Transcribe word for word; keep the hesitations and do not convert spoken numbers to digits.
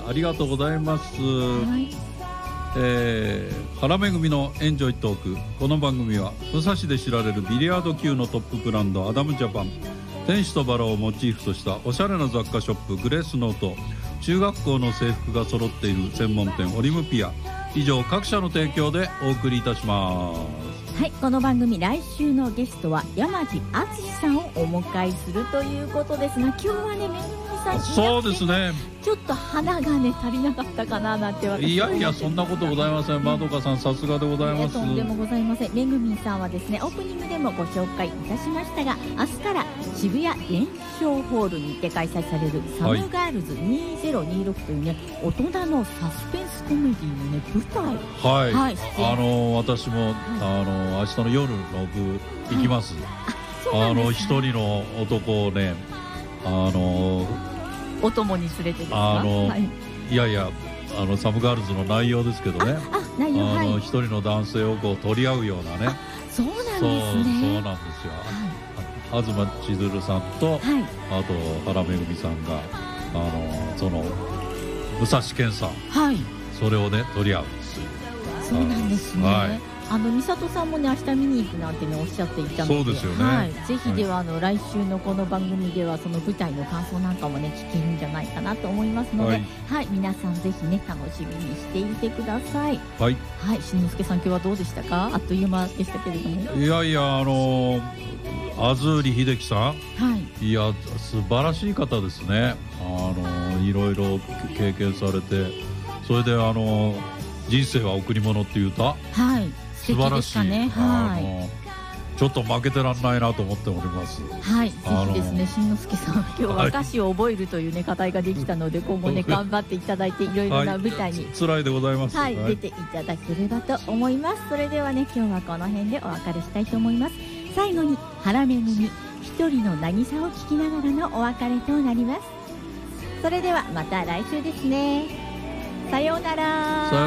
ありがとうございます。 はい、 えー、原めぐみのエンジョイトーク。この番組は武蔵で知られるビリヤード級のトップブランドアダムジャパン、天使とバラをモチーフとしたおしゃれな雑貨ショップグレースノート、中学校の制服が揃っている専門店オリムピア、以上各社の提供でお送りいたします。 はい、この番組来週のゲストは山地敦さんをお迎えするということですが、今日はねめぐみさん、 そうですね、 ちょっと花がね足りなかったかななんて私いやいやそんなことございません。まどかさんさすがでございます。 とんでもございません。めぐみさんはですね、オープニングでもご紹介いたしましたが、明日から渋谷伝承ホールにて開催されるサムガールズにせんにじゅうろくというね、大人のサスペンスコメディのね舞台、 はい、 はい、 あの私も、はい、あの明日の夜の部行きます。はい、あの一人の男をね、あのお供に連れてですか、あの、 はい、 いやいやあのサムガールズの内容ですけどね、 ああ内容、 あの、 はい、 一人の男性をこう取り合うようなね、 そうなんですね。 そう、そうなんですよ、はい、東千鶴さんと、はい、あと原めぐみさんがあのその武蔵健さん、はい、それをね取り合うんですよ。 そうなんですね、はい、あの美里さんもね明日見に行くなんてねおっしゃっていたので、 そうですよね、 はい、ぜひではあの、はい、来週のこの番組ではその舞台の感想なんかもね聞けるんじゃないかなと思いますので、はい、はい、皆さんぜひね楽しみにしていてください。はい、はい、しんのすけさん今日はどうでしたか？あっという間でしたけれども。 いやいやあの安住秀樹さん、はい、いや素晴らしい方ですね。あのいろいろ経験されて、それであの人生は贈り物っていう歌、はい、素晴らしい、ね、はい、あのちょっと負けてらんないなと思っております。 はい、ぜひですね、しんのすけさん今日は歌詞を覚えるというね課題ができたので、今後ね頑張っていただいていろいろな舞台に、はい、 辛いでございます、 はい、はい、出ていただければと思います。それではね今日はこの辺でお別れしたいと思います。最後に原めぐみ一人の渚を聞きながらのお別れとなります。それではまた来週ですね。さようなら。